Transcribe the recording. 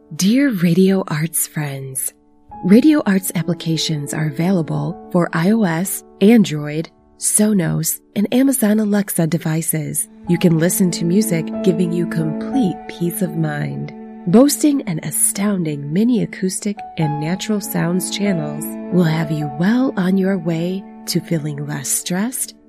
Dear Radio Arts friends, Radio Arts applications are available for iOS, Android, Sonos, and Amazon Alexa devices. You can listen to music, giving you complete peace of mind. Boasting an astounding mini acoustic and natural sounds channels will have you well on your way to feeling less stressed